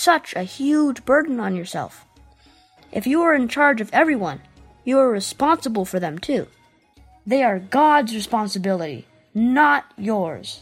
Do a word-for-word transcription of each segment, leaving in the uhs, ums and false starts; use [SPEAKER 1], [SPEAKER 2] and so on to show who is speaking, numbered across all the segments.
[SPEAKER 1] such a huge burden on yourself. If you are in charge of everyone, you are responsible for them too. They are God's responsibility, not yours.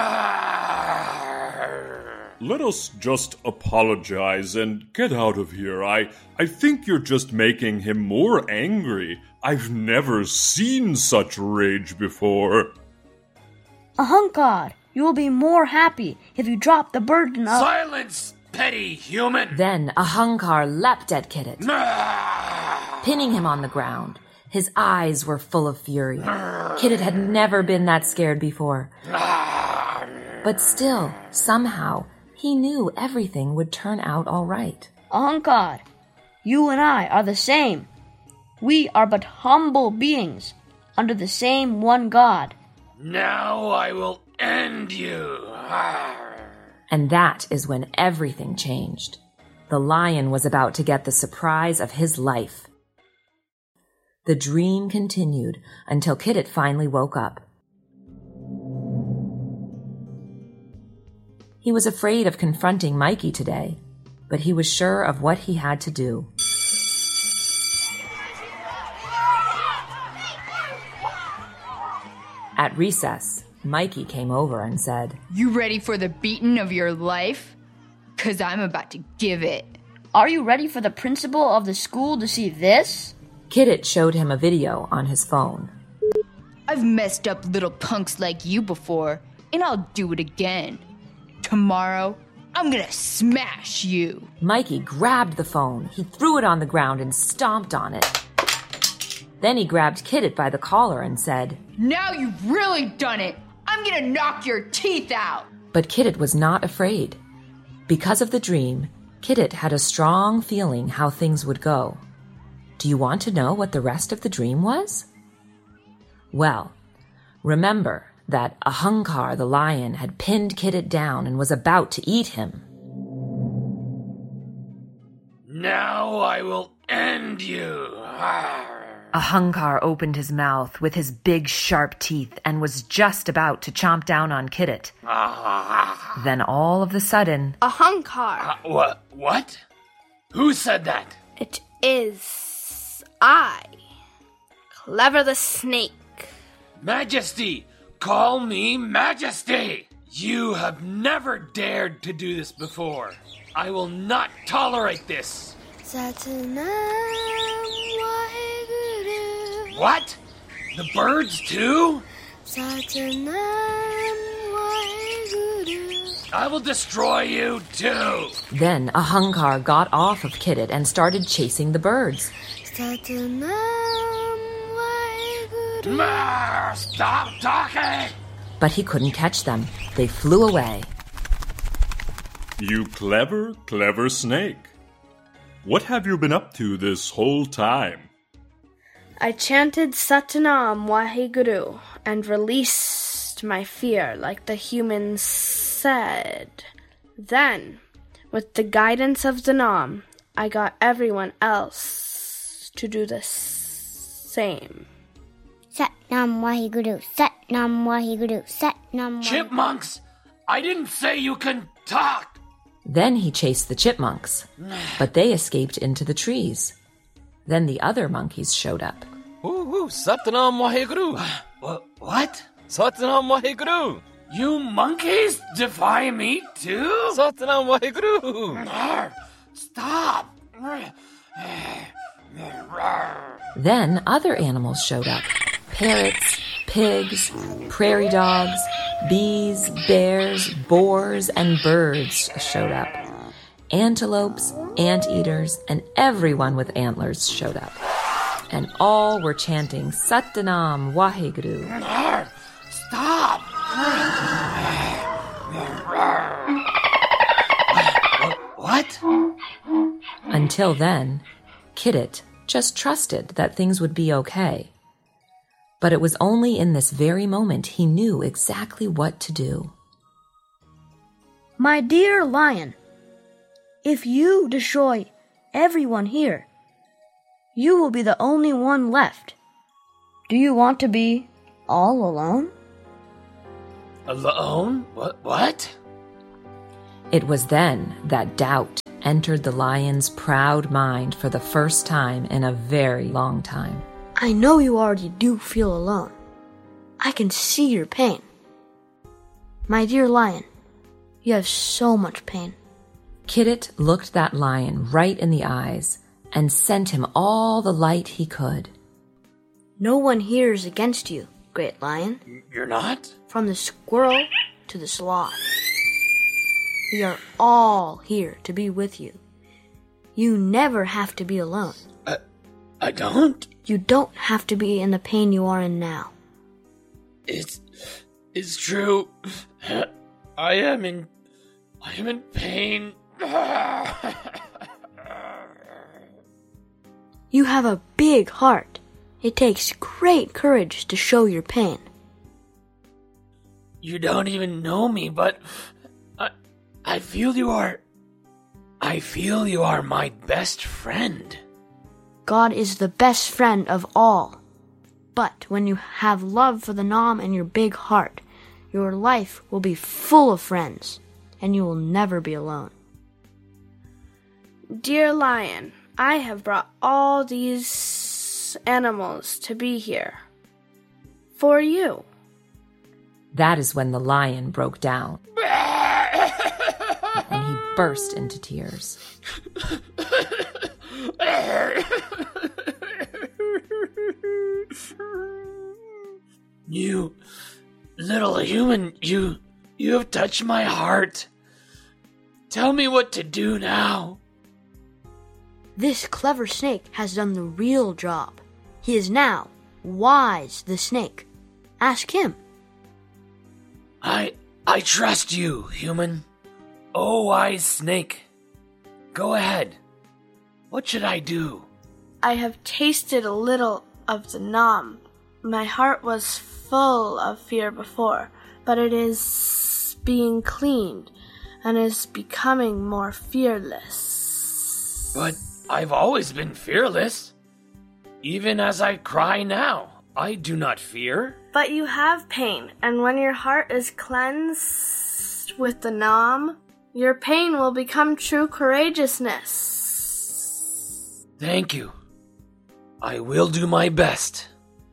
[SPEAKER 2] Let us just apologize and get out of here. I, I think you're just making him more angry. I've never seen such rage before.
[SPEAKER 1] Ahankar, you will be more happy if you drop the burden of—
[SPEAKER 3] Silence, petty human!
[SPEAKER 4] Then Ahankar leapt at Kidit, pinning him on the ground. His eyes were full of fury. Kidit had never been that scared before. But still, somehow, he knew everything would turn out all right.
[SPEAKER 1] Ahankar, you and I are the same. We are but humble beings under the same one God.
[SPEAKER 3] Now I will end you.
[SPEAKER 4] And that is when everything changed. The lion was about to get the surprise of his life. The dream continued until Kidit finally woke up. He was afraid of confronting Mikey today, but he was sure of what he had to do. At recess, Mikey came over and said,
[SPEAKER 5] "You ready for the beating of your life? 'Cause I'm about to give it."
[SPEAKER 1] Are you ready for the principal of the school to see this?
[SPEAKER 4] Kidit showed him a video on his phone.
[SPEAKER 5] I've messed up little punks like you before, and I'll do it again. Tomorrow, I'm gonna smash you.
[SPEAKER 4] Mikey grabbed the phone. He threw it on the ground and stomped on it. Then he grabbed Kidit by the collar and said,
[SPEAKER 5] "Now you've really done it. I'm gonna knock your teeth out."
[SPEAKER 4] But Kidit was not afraid. Because of the dream, Kidit had a strong feeling how things would go. Do you want to know what the rest of the dream was? Well, remember that Ahankar the lion had pinned Kidit down and was about to eat him.
[SPEAKER 3] Now I will end you.
[SPEAKER 4] Ahankar opened his mouth with his big sharp teeth and was just about to chomp down on Kidit. Then all of a sudden—
[SPEAKER 6] Ahankar.
[SPEAKER 3] Uh, what? What? Who said that?
[SPEAKER 6] It is I, Clever the Snake.
[SPEAKER 3] Majesty! Call me Majesty! You have never dared to do this before. I will not tolerate this.
[SPEAKER 6] Satanam Waheguru.
[SPEAKER 3] What? The birds too?
[SPEAKER 6] Satanam Waheguru.
[SPEAKER 3] I will destroy you too.
[SPEAKER 4] Then Ahankar got off of Kidit and started chasing the birds.
[SPEAKER 6] Satanam Waheguru.
[SPEAKER 3] Ma, stop talking!
[SPEAKER 4] But he couldn't catch them. They flew away.
[SPEAKER 2] You clever, clever snake. What have you been up to this whole time?
[SPEAKER 6] I chanted Satanam Waheguru and released my fear like the humans said. Then, with the guidance of Zanam, I got everyone else to do the same.
[SPEAKER 7] Satnam Waheguru, Satnam Waheguru, Satnam Waheguru.
[SPEAKER 3] Chipmunks! I didn't say you can talk!
[SPEAKER 4] Then he chased the chipmunks, but they escaped into the trees. Then the other monkeys showed up.
[SPEAKER 8] Ooh, Satnam Waheguru.
[SPEAKER 3] What? What?
[SPEAKER 8] Satnam Waheguru.
[SPEAKER 3] You monkeys defy me too?
[SPEAKER 8] Satnam Waheguru.
[SPEAKER 3] Stop!
[SPEAKER 4] Then other animals showed up. Parrots, pigs, prairie dogs, bees, bears, boars, and birds showed up. Antelopes, anteaters, and everyone with antlers showed up. And all were chanting Satnam Waheguru.
[SPEAKER 3] Stop! What?
[SPEAKER 4] Until then, Kidit just trusted that things would be okay. But it was only in this very moment he knew exactly what to do.
[SPEAKER 1] My dear lion, if you destroy everyone here, you will be the only one left. Do you want to be all alone?
[SPEAKER 3] Alone? What? What?
[SPEAKER 4] It was then that doubt entered the lion's proud mind for the first time in a very long time.
[SPEAKER 1] I know you already do feel alone. I can see your pain. My dear lion, you have so much pain.
[SPEAKER 4] Kiddet looked that lion right in the eyes and sent him all the light he could.
[SPEAKER 1] No one here is against you, great lion.
[SPEAKER 3] You're not?
[SPEAKER 1] From the squirrel to the sloth. We are all here to be with you. You never have to be alone.
[SPEAKER 3] I, I don't?
[SPEAKER 1] You don't have to be in the pain you are in now.
[SPEAKER 3] It's, it's true. I am in, I am in pain.
[SPEAKER 1] You have a big heart. It takes great courage to show your pain.
[SPEAKER 3] You don't even know me, but I, I feel you are, I feel you are my best friend.
[SPEAKER 1] God is the best friend of all. But when you have love for the Nom in your big heart, your life will be full of friends, and you will never be alone.
[SPEAKER 6] Dear lion, I have brought all these animals to be here. For you.
[SPEAKER 4] That is when the lion broke down. And he burst into tears.
[SPEAKER 3] You little human, you you have touched my heart. Tell me what to do now.
[SPEAKER 1] This clever snake has done the real job. He is now Wise the snake. Ask him.
[SPEAKER 3] I I trust you, human. Oh, wise snake. Go ahead. What should I do?
[SPEAKER 6] I have tasted a little of the Nom. My heart was full of fear before, but it is being cleaned and is becoming more fearless.
[SPEAKER 3] But I've always been fearless. Even as I cry now, I do not fear.
[SPEAKER 6] But you have pain, and when your heart is cleansed with the Nom, your pain will become true courageousness.
[SPEAKER 3] Thank you. I will do my best.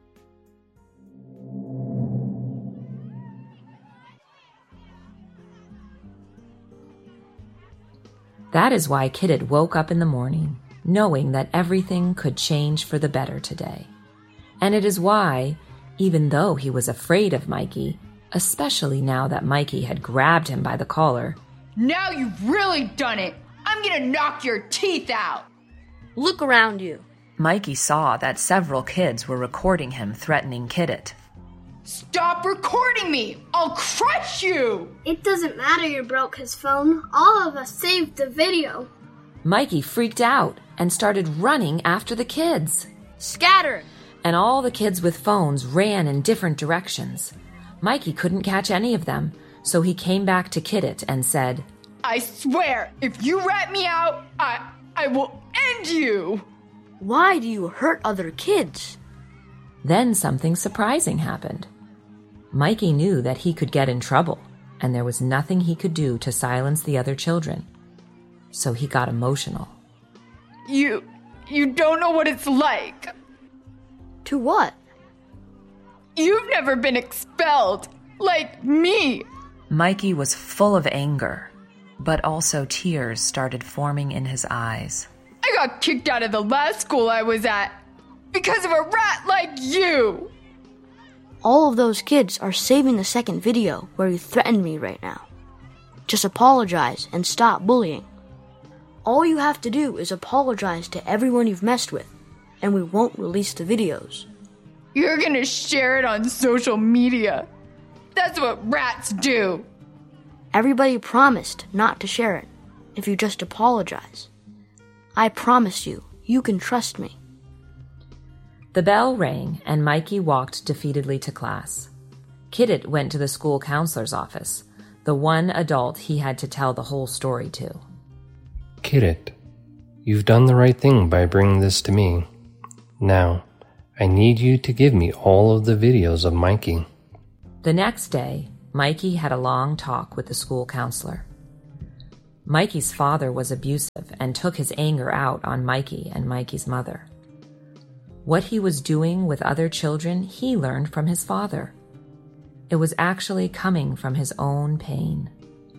[SPEAKER 4] That is why Kiddet woke up in the morning, knowing that everything could change for the better today. And it is why, even though he was afraid of Mikey, especially now that Mikey had grabbed him by the collar,
[SPEAKER 5] Now you've really done it! I'm gonna knock your teeth out!
[SPEAKER 1] Look around you.
[SPEAKER 4] Mikey saw that several kids were recording him threatening Kiddet.
[SPEAKER 5] Stop recording me! I'll crush you!
[SPEAKER 9] It doesn't matter you broke his phone. All of us saved the video.
[SPEAKER 4] Mikey freaked out and started running after the kids.
[SPEAKER 1] Scatter!
[SPEAKER 4] And all the kids with phones ran in different directions. Mikey couldn't catch any of them, so he came back to Kiddet and said,
[SPEAKER 5] I swear, if you rat me out, I, I will end you!
[SPEAKER 1] Why do you hurt other kids?
[SPEAKER 4] Then something surprising happened. Mikey knew that he could get in trouble, and there was nothing he could do to silence the other children. So he got emotional.
[SPEAKER 5] You, you don't know what it's like.
[SPEAKER 1] To what?
[SPEAKER 5] You've never been expelled, like me.
[SPEAKER 4] Mikey was full of anger, but also tears started forming in his eyes.
[SPEAKER 5] I got kicked out of the last school I was at because of a rat like you.
[SPEAKER 1] All of those kids are saving the second video where you threatened me right now. Just apologize and stop bullying. All you have to do is apologize to everyone you've messed with, and we won't release the videos.
[SPEAKER 5] You're gonna share it on social media. That's what rats do.
[SPEAKER 1] Everybody promised not to share it if you just apologize. I promise you, you can trust me.
[SPEAKER 4] The bell rang and Mikey walked defeatedly to class. Kiddet went to the school counselor's office, the one adult he had to tell the whole story to.
[SPEAKER 10] Kiddet, you've done the right thing by bringing this to me. Now, I need you to give me all of the videos of Mikey.
[SPEAKER 4] The next day, Mikey had a long talk with the school counselor. Mikey's father was abusive and took his anger out on Mikey and Mikey's mother. What he was doing with other children, he learned from his father. It was actually coming from his own pain.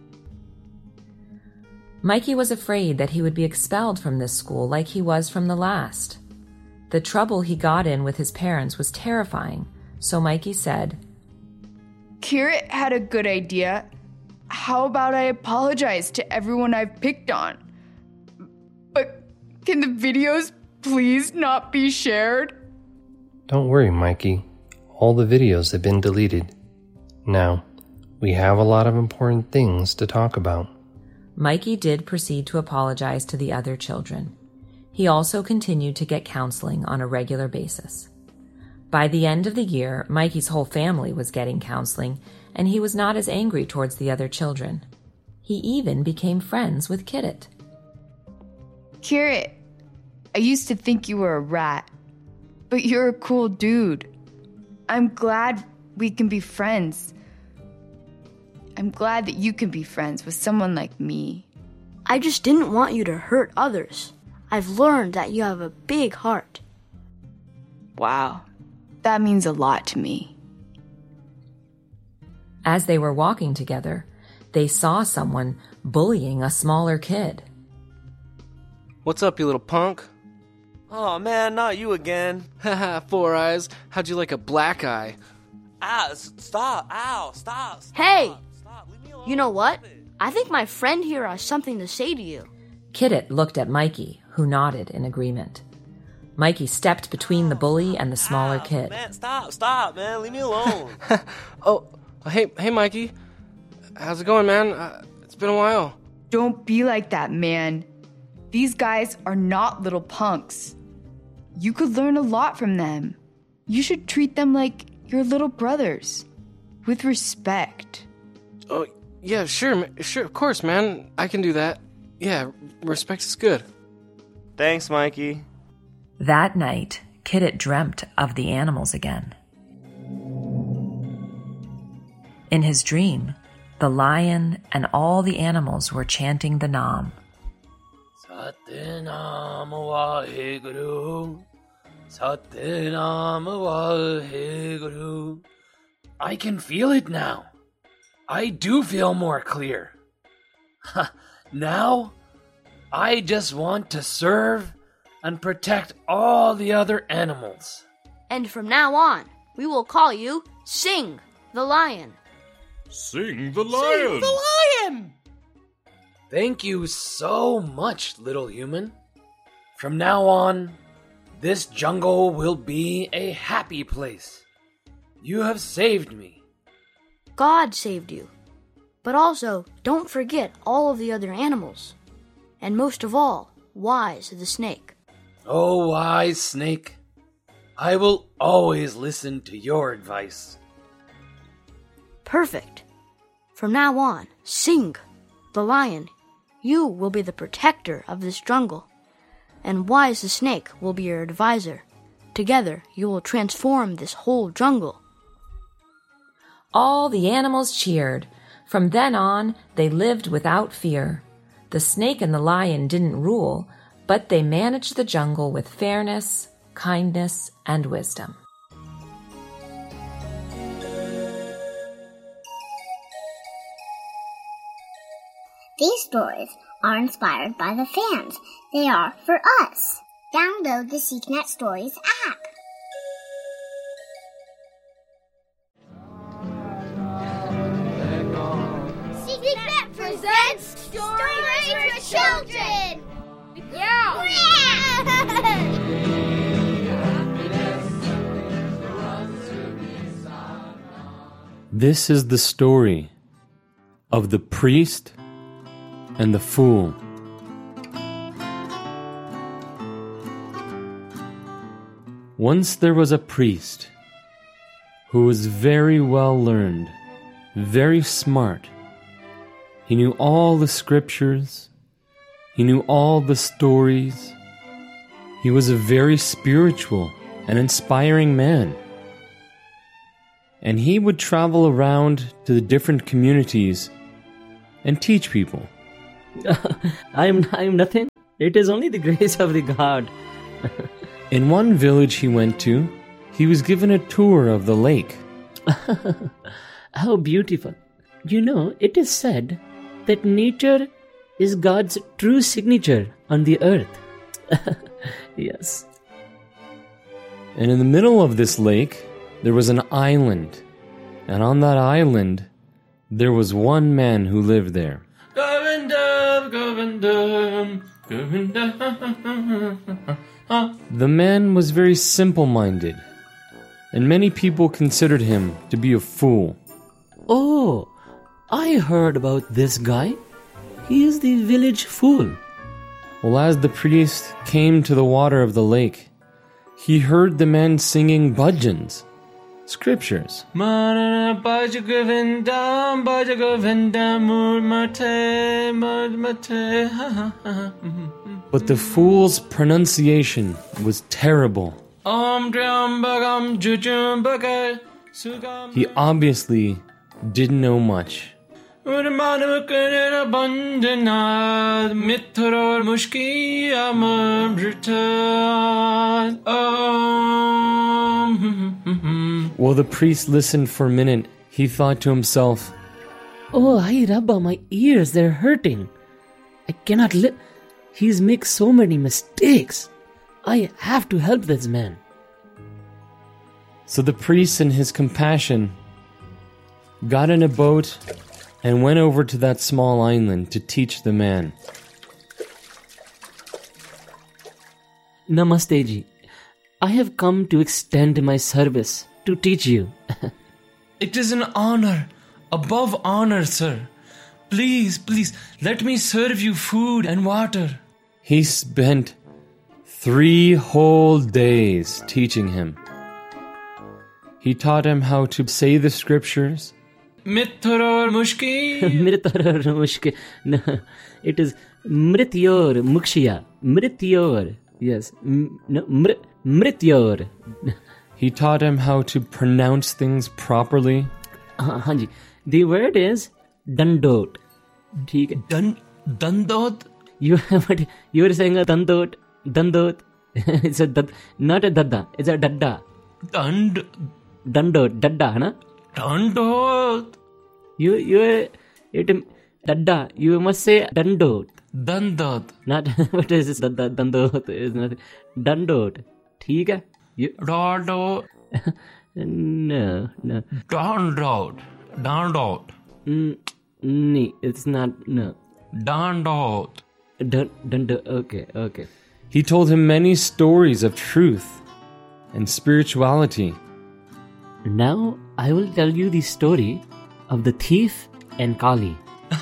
[SPEAKER 4] Mikey was afraid that he would be expelled from this school like he was from the last. The trouble he got in with his parents was terrifying, so Mikey said,
[SPEAKER 5] Kirit had a good idea. How about I apologize to everyone I've picked on? But can the videos please not be shared?
[SPEAKER 10] Don't worry, Mikey. All the videos have been deleted. Now, we have a lot of important things to talk about.
[SPEAKER 4] Mikey did proceed to apologize to the other children. He also continued to get counseling on a regular basis. By the end of the year, Mikey's whole family was getting counseling, and he was not as angry towards the other children. He even became friends with Kirit.
[SPEAKER 5] Kirit, I used to think you were a rat, but you're a cool dude. I'm glad we can be friends. I'm glad that you can be friends with someone like me.
[SPEAKER 1] I just didn't want you to hurt others. I've learned that you have a big heart.
[SPEAKER 5] Wow, that means a lot to me.
[SPEAKER 4] As they were walking together, they saw someone bullying a smaller kid.
[SPEAKER 8] What's up, you little punk?
[SPEAKER 11] Oh man, not you again.
[SPEAKER 8] Haha, Four Eyes. How'd you like a black eye?
[SPEAKER 11] Ow, s- stop, ow, stop, stop.
[SPEAKER 1] Hey!
[SPEAKER 11] Stop, leave me alone.
[SPEAKER 1] You know what? I think my friend here has something to say to you.
[SPEAKER 4] Kirit looked at Mikey, who nodded in agreement. Mikey stepped between the bully and the smaller
[SPEAKER 11] Ow,
[SPEAKER 4] kid.
[SPEAKER 11] Man, stop, stop, man, leave me alone.
[SPEAKER 8] Oh, hey, hey, Mikey. How's it going, man? Uh, it's been a while.
[SPEAKER 5] Don't be like that, man. These guys are not little punks. You could learn a lot from them. You should treat them like your little brothers, with respect.
[SPEAKER 8] Oh, yeah, sure, ma- sure, of course, man. I can do that. Yeah, respect is good.
[SPEAKER 11] Thanks, Mikey.
[SPEAKER 4] That night, Kirit dreamt of the animals again. In his dream, the lion and all the animals were chanting the Nam.
[SPEAKER 3] Satinam Waheguru, Satinam Waheguru. I can feel it now. I do feel more clear. Now, I just want to serve and protect all the other animals.
[SPEAKER 1] And from now on, we will call you Sing the Lion.
[SPEAKER 2] Sing the lion!
[SPEAKER 3] Sing the lion! Thank you so much, little human. From now on, this jungle will be a happy place. You have saved me.
[SPEAKER 1] God saved you. But also, don't forget all of the other animals. And most of all, Wise the snake.
[SPEAKER 3] Oh, wise snake. I will always listen to your advice.
[SPEAKER 1] Perfect. From now on, Sing the Lion. You will be the protector of this jungle, and Wise the Snake will be your advisor. Together, you will transform this whole jungle.
[SPEAKER 4] All the animals cheered. From then on, they lived without fear. The snake and the lion didn't rule, but they managed the jungle with fairness, kindness, and wisdom.
[SPEAKER 7] These stories are inspired by the fans. They are for us. Download the SeekNet Stories app.
[SPEAKER 9] SeekNet presents Stories for Children! Yeah!
[SPEAKER 12] This is the story of the priest and the fool. Once there was a priest who was very well learned, very smart. He knew all the scriptures. He knew all the stories. He was a very spiritual and inspiring man. And he would travel around to the different communities and teach people
[SPEAKER 13] I am I am nothing. It is only the grace of the God.
[SPEAKER 12] In one village he went to, he was given a tour of the lake.
[SPEAKER 13] How beautiful. You know, it is said that nature is God's true signature on the earth. Yes.
[SPEAKER 12] And in the middle of this lake, there was an island. And on that island, there was one man who lived there.
[SPEAKER 8] Govinda, Govinda, Govinda.
[SPEAKER 12] The man was very simple-minded, and many people considered him to be a fool.
[SPEAKER 13] Oh, I heard about this guy. He is the village fool.
[SPEAKER 12] Well, as the priest came to the water of the lake, he heard the man singing bhajans, scriptures.
[SPEAKER 8] But
[SPEAKER 12] the fool's pronunciation was terrible. He obviously didn't know much. While the priest listened for a minute, he thought to himself,
[SPEAKER 13] Oh, Hai Rabba, my ears, they're hurting. I cannot li- He's made so many mistakes. I have to help this man.
[SPEAKER 12] So the priest, in his compassion, got in a boat and went over to that small island to teach the man.
[SPEAKER 13] Namaste ji. I have come to extend my service to teach you.
[SPEAKER 8] It is an honor, above honor, sir. Please, please, let me serve you food and water.
[SPEAKER 12] He spent three whole days teaching him. He taught him how to say the scriptures.
[SPEAKER 8] Mithror mushki.
[SPEAKER 13] Mithror mushki. No, it is Mrityor Mukshya. Mrityor. Yes. M- no, mr- Mrityor.
[SPEAKER 12] He taught him how to pronounce things properly.
[SPEAKER 13] Uh, Hanji. The word is Dandot.
[SPEAKER 8] Dan Dandot?
[SPEAKER 13] You, but you were saying a Dandot. Dandot. It's a dad, not a Dada. It's a Dada.
[SPEAKER 8] Dand.
[SPEAKER 13] Dandot. Dada, na?
[SPEAKER 8] Dandot.
[SPEAKER 13] You, you, it, Dada. You must say Dandot.
[SPEAKER 8] Dandot.
[SPEAKER 13] Not, what is this? Dada, Dandot is nothing. Dandot. ठीक है? You...
[SPEAKER 8] Dandot.
[SPEAKER 13] No, no.
[SPEAKER 8] Dandot. Dandot.
[SPEAKER 13] Mm, no, it's not, no.
[SPEAKER 8] Dandot.
[SPEAKER 13] Dandot, okay, okay.
[SPEAKER 12] He told him many stories of truth and spirituality.
[SPEAKER 13] Now I will tell you the story of the thief and Kali.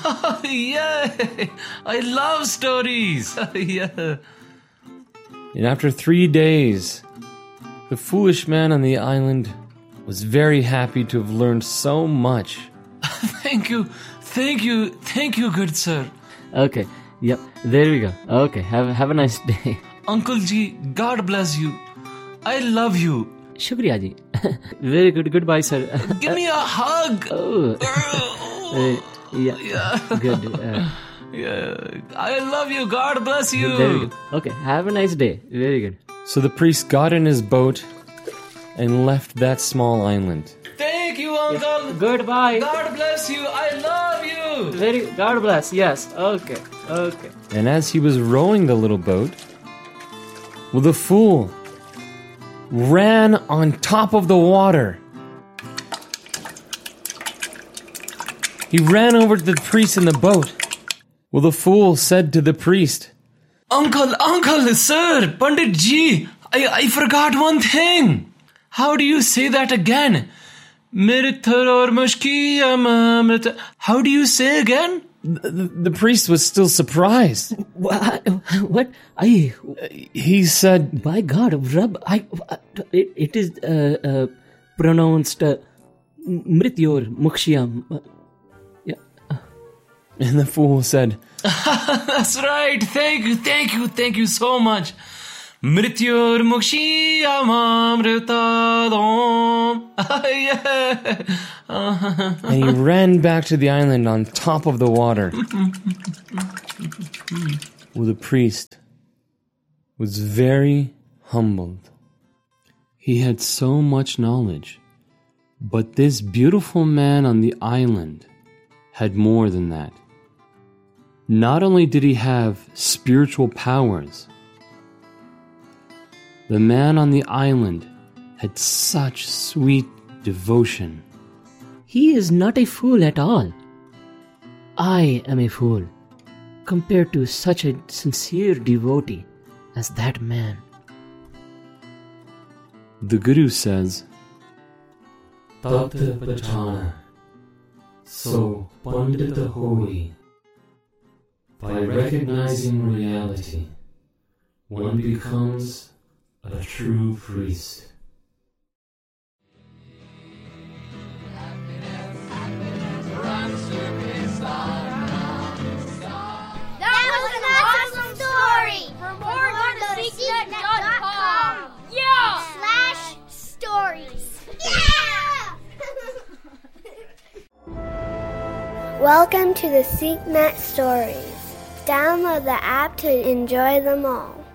[SPEAKER 8] Yay! I love stories. Yeah.
[SPEAKER 12] And after three days, the foolish man on the island was very happy to have learned so much.
[SPEAKER 8] Thank you, thank you, thank you, good sir.
[SPEAKER 13] Okay, yep, there we go. Okay, have, have a nice day.
[SPEAKER 8] Uncle Ji, God bless you. I love you.
[SPEAKER 13] Shukriya ji. Very good, goodbye sir.
[SPEAKER 8] Give me a hug.
[SPEAKER 13] Oh. uh, yeah, yeah, good. Uh,
[SPEAKER 8] yeah, I love you, God bless you.
[SPEAKER 13] There we go. Okay, have a nice day. Very good.
[SPEAKER 12] So the priest got in his boat and left that small island.
[SPEAKER 8] Thank you, uncle.
[SPEAKER 13] Yes. Goodbye.
[SPEAKER 8] God bless you. I love you.
[SPEAKER 13] Very God bless. Yes. Okay. Okay.
[SPEAKER 12] And as he was rowing the little boat, well, the fool ran on top of the water. He ran over to the priest in the boat. Well, the fool said to the priest,
[SPEAKER 8] Uncle, uncle, sir, Pandit Ji, I, I forgot one thing. How do you say that again? How do you say again?
[SPEAKER 12] The, the priest was still surprised.
[SPEAKER 13] What? What? I.
[SPEAKER 12] He said,
[SPEAKER 13] "By God, Rab, I. It, it is uh, uh, pronounced uh, Mrityor Mukshya." Yeah.
[SPEAKER 12] And the fool said,
[SPEAKER 8] That's right. Thank you, thank you, thank you so much. Mrityur mukshi amamritadom.
[SPEAKER 12] And he ran back to the island on top of the water. Well, the priest was very humbled. He had so much knowledge, but this beautiful man on the island had more than that. Not only did he have spiritual powers, the man on the island had such sweet devotion.
[SPEAKER 13] He is not a fool at all. I am a fool compared to such a sincere devotee as that man.
[SPEAKER 12] The Guru says,
[SPEAKER 10] Tat Pachana, so Pandita Holy. By recognizing reality, one becomes a true priest.
[SPEAKER 9] That was an awesome story! For more, go to secret net dot com. Yeah! Slash stories. Yeah! Welcome to the SeekNet Stories. Download the app to enjoy them all.